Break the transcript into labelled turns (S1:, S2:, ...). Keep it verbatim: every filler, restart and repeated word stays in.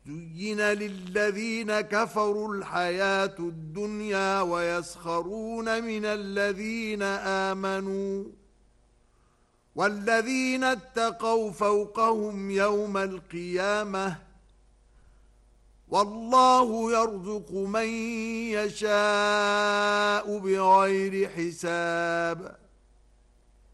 S1: زين للذين كفروا الحياة الدنيا ويسخرون من الذين آمنوا والذين اتقوا فوقهم يوم القيامة والله يرزق من يشاء بغير حساب.